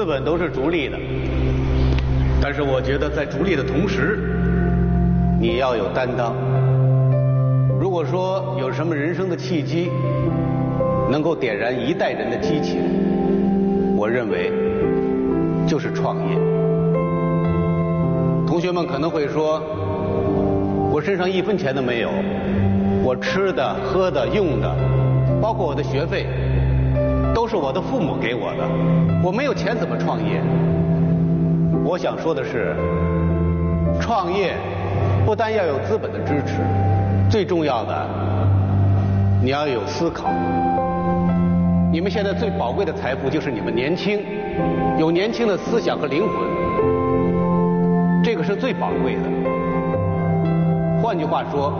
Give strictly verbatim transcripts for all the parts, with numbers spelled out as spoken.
资本都是逐利的，但是我觉得在逐利的同时，你要有担当。如果说有什么人生的契机，能够点燃一代人的激情，我认为就是创业。同学们可能会说，我身上一分钱都没有，我吃的、喝的、用的，包括我的学费，都是我的父母给我的，我没有钱怎么创业？我想说的是，创业不单要有资本的支持，最重要的，你要有思考。你们现在最宝贵的财富就是你们年轻，有年轻的思想和灵魂，这个是最宝贵的。换句话说，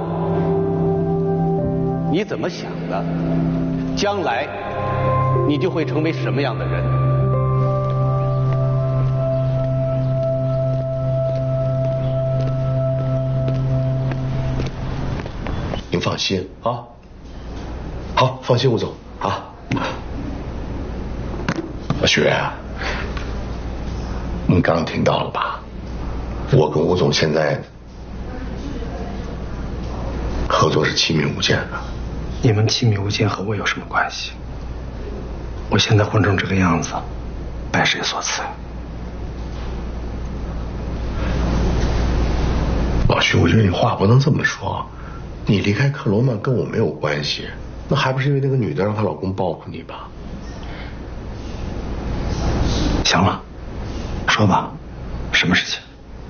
你怎么想的，将来你就会成为什么样的人。 您放心啊，好，放心，吴总啊。小雪，你刚刚听到了吧？我跟吴总现在合作是亲密无间的。 你们亲密无间和我有什么关系？我现在混成这个样子，拜谁所赐？ 老徐，我觉得你话不能这么说。你离开克罗曼跟我没有关系，那还不是因为那个女的让她老公报复你吧？ 行了，说吧，什么事情？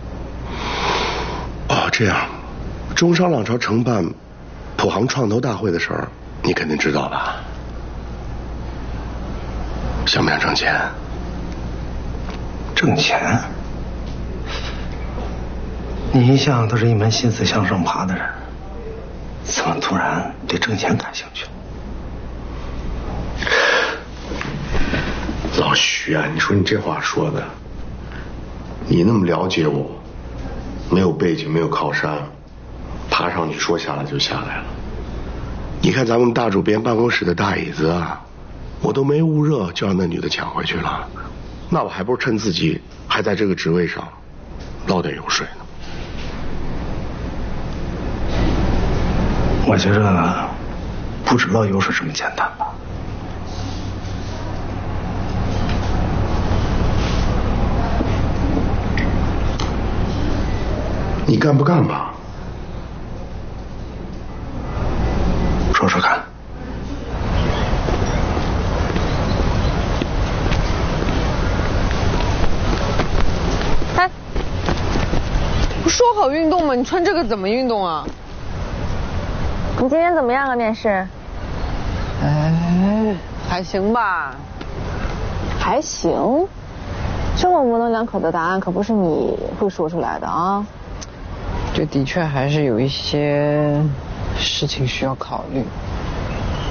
哦，这样，中商浪潮承办普航创投大会的事儿，你肯定知道吧？想不想挣钱？ 挣钱？你一向都是一门心思向上爬的人，怎么突然对挣钱感兴趣？ 老徐啊，你说你这话说的，你那么了解我，没有背景，没有靠山，爬上去说下来就下来了。你看咱们大主编办公室的大椅子啊，我都没捂热就让那女的抢回去了，那我还不如趁自己还在这个职位上捞点油水呢。 我觉着不止捞油水这么简单吧。 你干不干吧？ 说说看。 哎，不说好运动吗？你穿这个怎么运动啊？ 你今天怎么样啊？面试？ 哎，还行吧。 还行。这么模棱两可的答案可不是你会说出来的啊。 这的确还是有一些事情需要考虑。